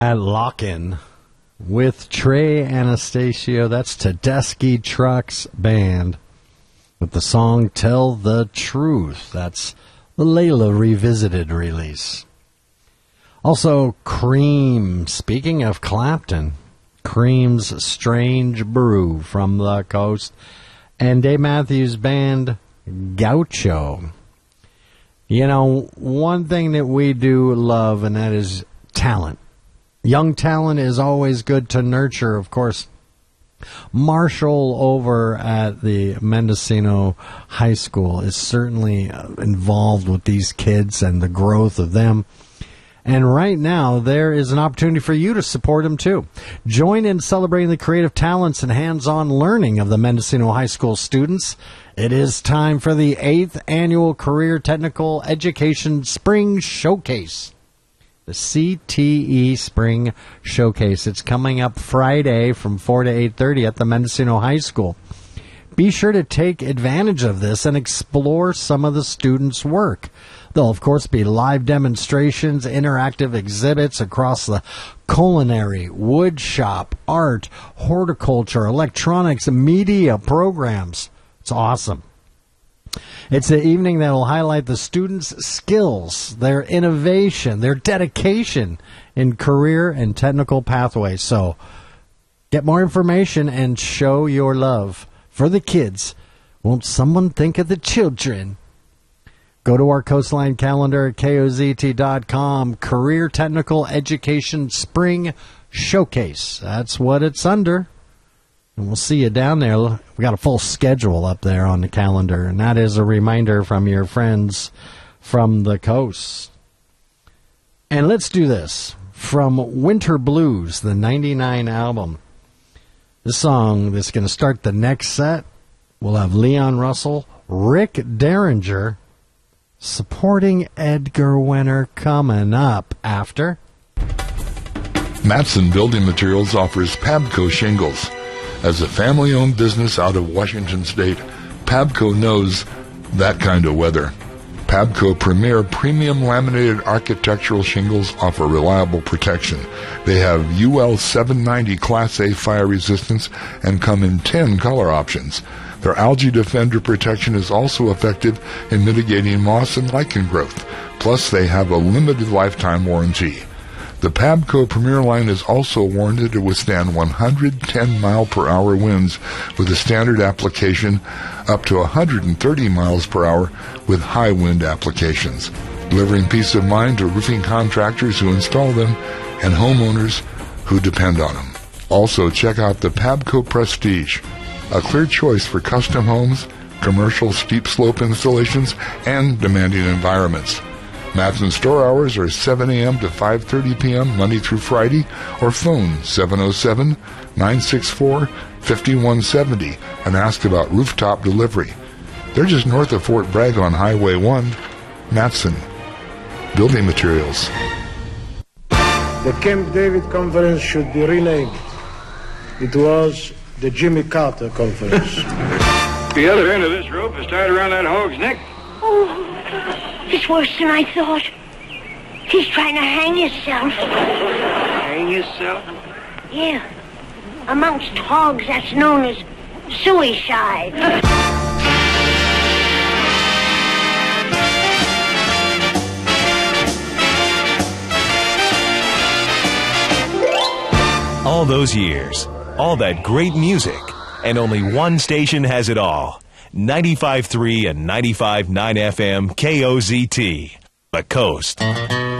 At Lock-In with Trey Anastasio. That's Tedeschi Trucks Band with the song Tell the Truth. That's the Layla Revisited release. Also, Cream. Speaking of Clapton, Cream's Strange Brew from the Coast. And Dave Matthews Band, Gaucho. You know, one thing that we do love, and that is talent. Young talent is always good to nurture, of course. Marshall over at the Mendocino High School is certainly involved with these kids and the growth of them. And right now, there is an opportunity for you to support them, too. Join in celebrating the creative talents and hands-on learning of the Mendocino High School students. It is time for the 8th Annual Career Technical Education Spring Showcase. The CTE Spring Showcase. It's coming up Friday from 4 to 8:30 at the Mendocino High School. Be sure to take advantage of this and explore some of the students' work. There'll, of course, be live demonstrations, interactive exhibits across the culinary, wood shop, art, horticulture, electronics, and media programs. It's awesome. It's an evening that will highlight the students' skills, their innovation, their dedication in career and technical pathways. So get more information and show your love for the kids. Won't someone think of the children? Go to our Coastline calendar at KOZT.com. Career Technical Education Spring Showcase. That's what it's under. And we'll see you down there. We got a full schedule up there on the calendar. And that is a reminder from your friends from the coast. And let's do this. From Winter Blues, the 99 album. This song that's going to start the next set, we'll have Leon Russell, Rick Derringer, supporting Edgar Winter coming up after. Matson Building Materials offers Pabco shingles. As a family-owned business out of Washington State, Pabco knows that kind of weather. Pabco Premier Premium Laminated Architectural Shingles offer reliable protection. They have UL 790 Class A fire resistance and come in 10 color options. Their Algae Defender protection is also effective in mitigating moss and lichen growth. Plus, they have a limited lifetime warranty. The Pabco Premier line is also warranted to withstand 110-mile-per-hour winds with a standard application up to 130 miles per hour with high wind applications, delivering peace of mind to roofing contractors who install them and homeowners who depend on them. Also, check out the Pabco Prestige, a clear choice for custom homes, commercial steep slope installations, and demanding environments. Matson store hours are 7 a.m. to 5:30 p.m. Monday through Friday, or phone 707-964-5170 and ask about rooftop delivery. They're just north of Fort Bragg on Highway 1. Matson Building Materials. The Camp David Conference should be renamed. It was the Jimmy Carter Conference. The other end of this rope is tied around that hog's neck. Oh, it's worse than I thought. He's trying to hang himself. Hang himself? Yeah. Amongst hogs, that's known as suicide. All those years, all that great music, and only one station has it all. 95.3 and 95.9 FM KOZT, The Coast.